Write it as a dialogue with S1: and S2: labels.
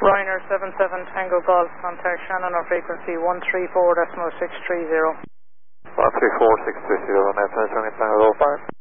S1: Ryanair 77 Tango Golf, contact Shannon on frequency 134.630.
S2: 134.630, Ryanair 77 Tango Golf, fire.